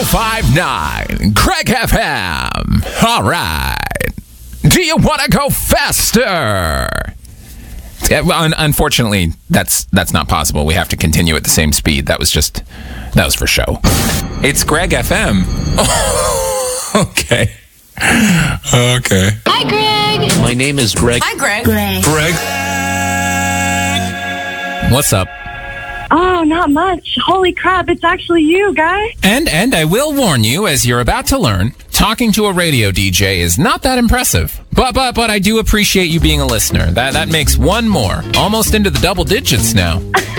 105.9 Craig FM. All right. Do you want to go faster? Unfortunately, that's not possible. We have to continue at the same speed. That was for show. It's Greg FM. Okay. Hi, Greg. My name is Greg. Hi, Greg. Greg. What's up? Oh, not much. Holy crap, it's actually you, guy. And I will warn you, as you're about to learn, talking to a radio DJ is not that impressive. But I do appreciate you being a listener. That makes one more. Almost into the double digits now.